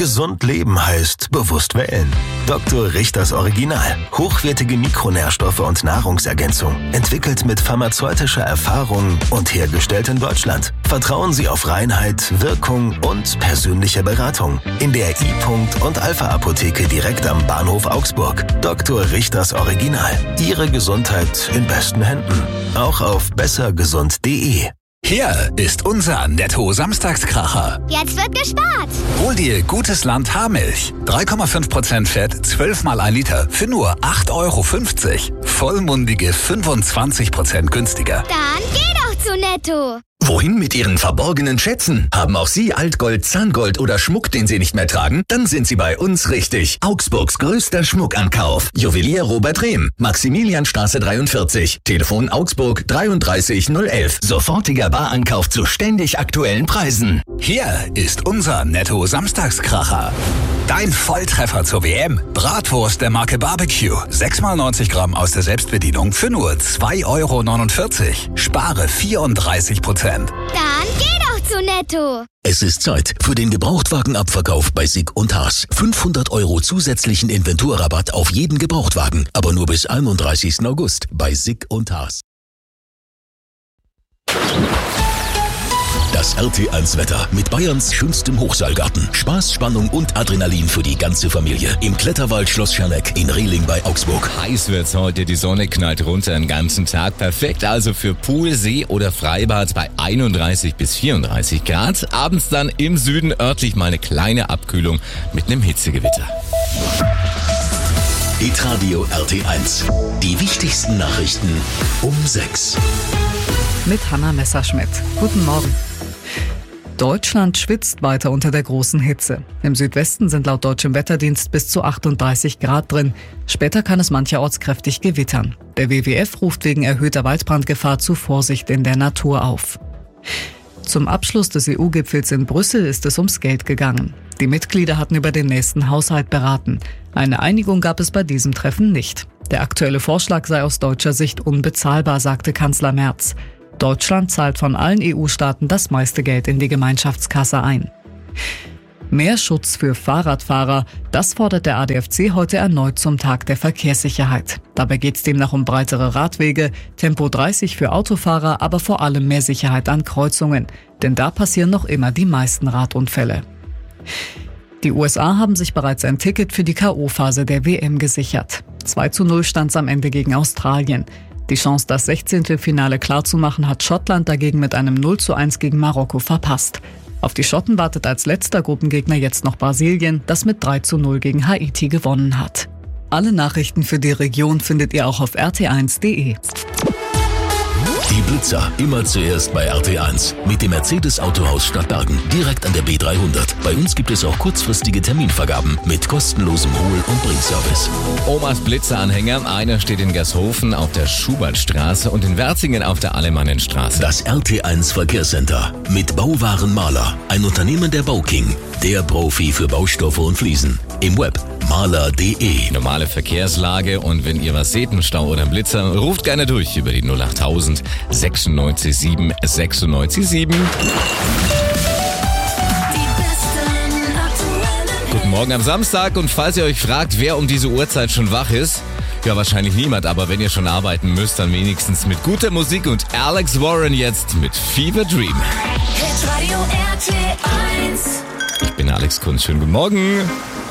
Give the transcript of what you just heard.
Gesund leben heißt bewusst wählen. Dr. Richters Original. Hochwertige Mikronährstoffe und Nahrungsergänzung. Entwickelt mit pharmazeutischer Erfahrung und hergestellt in Deutschland. Vertrauen Sie auf Reinheit, Wirkung und persönliche Beratung. In der I-Punkt und Alpha-Apotheke direkt am Bahnhof Augsburg. Dr. Richters Original. Ihre Gesundheit in besten Händen. Auch auf bessergesund.de. Hier ist unser Netto-Samstagskracher. Jetzt wird gespart. Hol dir gutes Land Haarmilch. 3,5% Fett, 12 mal 1 Liter für nur 8,50 €. Vollmundige 25% günstiger. Dann geh doch zu Netto. Wohin mit Ihren verborgenen Schätzen? Haben auch Sie Altgold, Zahngold oder Schmuck, den Sie nicht mehr tragen? Dann sind Sie bei uns richtig. Augsburgs größter Schmuckankauf. Juwelier Robert Rehm, Maximilianstraße 43. Telefon Augsburg 33011. Sofortiger Barankauf zu ständig aktuellen Preisen. Hier ist unser Netto-Samstagskracher. Dein Volltreffer zur WM. Bratwurst der Marke Barbecue. 6 mal 90 Gramm aus der Selbstbedienung für nur 2,49 €. Spare 34%. Dann geh doch zu Netto. Es ist Zeit für den Gebrauchtwagenabverkauf bei Sick und Haas. 500 € zusätzlichen Inventurrabatt auf jeden Gebrauchtwagen, aber nur bis 31. August bei Sick und Haas. Das RT1-Wetter mit Bayerns schönstem Hochseilgarten. Spaß, Spannung und Adrenalin für die ganze Familie. Im Kletterwald Schloss Scherneck in Rehling bei Augsburg. Heiß wird's heute, die Sonne knallt runter den ganzen Tag. Perfekt also für Pool, See oder Freibad bei 31 bis 34 Grad. Abends dann im Süden örtlich mal eine kleine Abkühlung mit einem Hitzegewitter. Hitradio RT1. Die wichtigsten Nachrichten um 6. Mit Hanna Messerschmidt. Guten Morgen. Deutschland schwitzt weiter unter der großen Hitze. Im Südwesten sind laut deutschem Wetterdienst bis zu 38 Grad drin. Später kann es mancherorts kräftig gewittern. Der WWF ruft wegen erhöhter Waldbrandgefahr zu Vorsicht in der Natur auf. Zum Abschluss des EU-Gipfels in Brüssel ist es ums Geld gegangen. Die Mitglieder hatten über den nächsten Haushalt beraten. Eine Einigung gab es bei diesem Treffen nicht. Der aktuelle Vorschlag sei aus deutscher Sicht unbezahlbar, sagte Kanzler Merz. Deutschland zahlt von allen EU-Staaten das meiste Geld in die Gemeinschaftskasse ein. Mehr Schutz für Fahrradfahrer, das fordert der ADFC heute erneut zum Tag der Verkehrssicherheit. Dabei geht es demnach um breitere Radwege, Tempo 30 für Autofahrer, aber vor allem mehr Sicherheit an Kreuzungen. Denn da passieren noch immer die meisten Radunfälle. Die USA haben sich bereits ein Ticket für die K.O.-Phase der WM gesichert. 2:0 stand es am Ende gegen Australien. Die Chance, das 16. Finale klarzumachen, hat Schottland dagegen mit einem 0:1 gegen Marokko verpasst. Auf die Schotten wartet als letzter Gruppengegner jetzt noch Brasilien, das mit 3:0 gegen Haiti gewonnen hat. Alle Nachrichten für die Region findet ihr auch auf rt1.de. Die Blitzer immer zuerst bei RT1 mit dem Mercedes Autohaus Stadtbergen direkt an der B300. Bei uns gibt es auch kurzfristige Terminvergaben mit kostenlosem Hol- und Bringservice. Omas Blitzeranhänger, einer steht in Gershofen auf der Schubertstraße und in Werzingen auf der Alemannenstraße. Das RT1 Verkehrscenter mit Bauwaren Maler, ein Unternehmen der Bauking, der Profi für Baustoffe und Fliesen. Im Web maler.de. Normale Verkehrslage und wenn ihr was seht, einen Stau oder einen Blitzer, ruft gerne durch über die 08000 96 7 96 7. Guten Morgen am Samstag und falls ihr euch fragt, wer um diese Uhrzeit schon wach ist, ja wahrscheinlich niemand, aber wenn ihr schon arbeiten müsst, dann wenigstens mit guter Musik und Alex Warren jetzt mit Fever Dream. Hitradio RT1. Ich bin Alex Kunz, schönen guten Morgen.